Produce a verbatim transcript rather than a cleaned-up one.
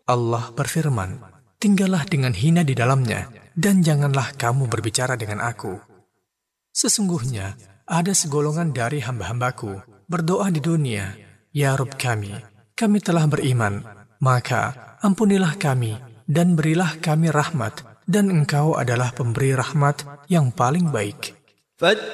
Allah berfirman, tinggallah dengan hina di dalamnya, dan janganlah kamu berbicara dengan aku. Sesungguhnya, ada segolongan dari hamba-hambaku berdoa di dunia, Ya Rabb kami, kami telah beriman, maka ampunilah kami dan berilah kami rahmat, dan Engkau adalah pemberi rahmat yang paling baik.